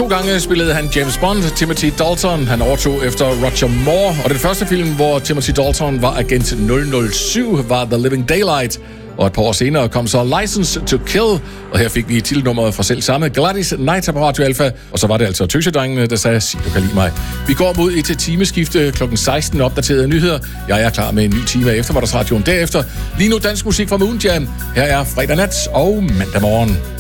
2 gange spillede han James Bond. Timothy Dalton, han overtog efter Roger Moore. Og den første film, hvor Timothy Dalton var agent 007, var The Living Daylight. Og et par år senere kom så License to Kill, og her fik vi titelnummeret fra selv samme Gladys Knight på Radio Alpha, og så var det altså Tøsedrengene, der sagde, sig du kan lide mig. Vi går mod et timeskifte kl. 16 opdaterede nyheder. Jeg er klar med en ny time af Eftermiddagsradioen derefter. Lige nu dansk musik fra Moon Jam. Her er fredag nat og mandag morgen.